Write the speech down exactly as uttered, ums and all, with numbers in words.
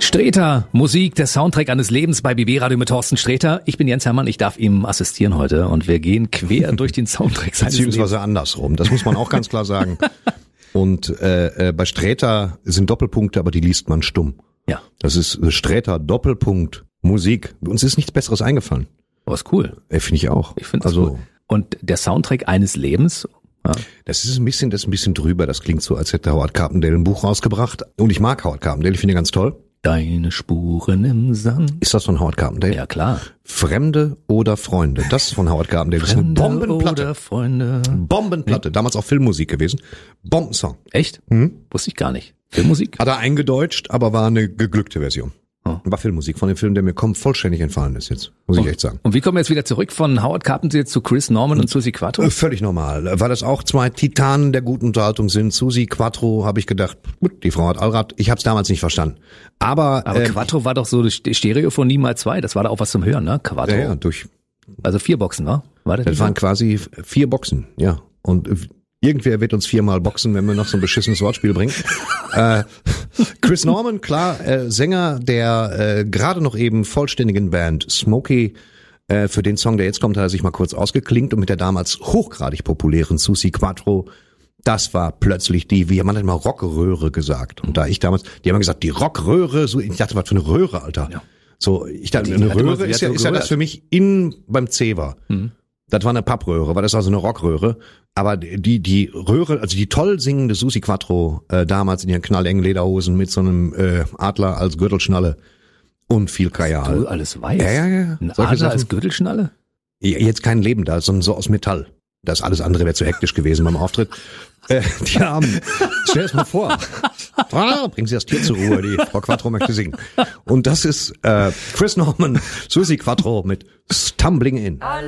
Sträter, Musik, der Soundtrack eines Lebens bei B B Radio mit Thorsten Sträter. Ich bin Jens Hermann, ich darf ihm assistieren heute und wir gehen quer durch den Soundtrack seines Lebens. Beziehungsweise andersrum, das muss man auch ganz klar sagen. Und äh, äh, bei Sträter sind Doppelpunkte, aber die liest man stumm. Ja. Das ist Sträter, Doppelpunkt, Musik. Uns ist nichts Besseres eingefallen. Aber ist cool. Äh, finde ich auch. Ich finde es also, cool. Und der Soundtrack eines Lebens... Ja. Das ist ein bisschen, das ist ein bisschen drüber. Das klingt so, als hätte Howard Carpendale ein Buch rausgebracht. Und ich mag Howard Carpendale, ich finde ihn ganz toll. Deine Spuren im Sand. Ist das von Howard Carpendale? Ja, klar. Fremde oder Freunde. Das ist von Howard Carpendale. Das ist eine Bombenplatte. Oder Freunde. Bombenplatte. Damals auch Filmmusik gewesen. Bombensong. Echt? Hm? Wusste ich gar nicht. Filmmusik? Hat er eingedeutscht, aber war eine geglückte Version. Oh. War Filmmusik von dem Film, der mir kommt, vollständig entfallen ist jetzt. Muss ich oh. echt sagen. Und wie kommen wir jetzt wieder zurück von Howard Carpendale zu Chris Norman und Suzi Quatro? Äh, völlig normal. Weil das auch zwei Titanen der guten Unterhaltung sind. Suzi Quatro, habe ich gedacht, gut, die Frau hat Allrad. Ich habe es damals nicht verstanden. Aber, Aber äh, Quattro war doch so die Stereophonie mal zwei. Das war da auch was zum Hören, ne? Quattro. Ja, ja, durch. Also vier Boxen, ne? War das Das waren quasi vier Boxen, ja. Und äh, irgendwer wird uns viermal boxen, wenn wir noch so ein beschissenes Wortspiel bringen. äh, Chris Norman, klar, äh, Sänger der äh, gerade noch eben vollständigen Band Smokey. Äh, für den Song, der jetzt kommt, hat er sich mal kurz ausgeklinkt und mit der damals hochgradig populären Suzi Quatro. Das war plötzlich die, wie man hat immer Rockröhre gesagt. Und da ich damals, die haben gesagt, die Rockröhre, so, ich dachte, was für eine Röhre, Alter. Ja. So, ich dachte, die, eine die Röhre immer, ist ja, so ist ja das für mich in, beim C war. Mhm. Das war eine Pappröhre, war das also eine Rockröhre. Aber die, die Röhre, also die toll singende Suzi Quatro, äh, damals in ihren knallengen Lederhosen mit so einem, äh, Adler als Gürtelschnalle und viel Kajal. Du alles weiß. Ja, ja, ja. Ein Adler als Gürtelschnalle? Ja, jetzt kein Leben da, sondern so aus Metall. Das alles andere wäre zu hektisch gewesen beim Auftritt. Äh, die haben, stell es mal vor, ah, bringen Sie das Tier zur Ruhe, die Frau Quatro möchte singen. Und das ist äh, Chris Norman, Suzi Quatro mit Stumbling In.